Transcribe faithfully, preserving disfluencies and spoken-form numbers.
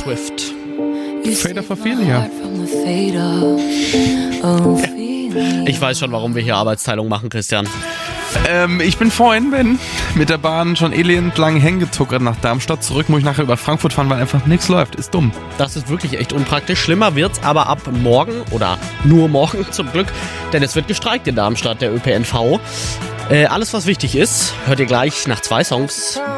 Swift. Fade of Ophelia. Ich weiß schon, warum wir hier Arbeitsteilung machen, Christian. Ähm, ich bin vorhin, Ben, mit der Bahn schon elend lang hängen getuckert nach Darmstadt. Zurück muss ich nachher über Frankfurt fahren, weil einfach nichts läuft. Ist dumm. Das ist wirklich echt unpraktisch. Schlimmer wird's aber ab morgen oder nur morgen zum Glück, denn es wird gestreikt in Darmstadt, der Ö P N V. Äh, alles, was wichtig ist, hört ihr gleich nach zwei Songs.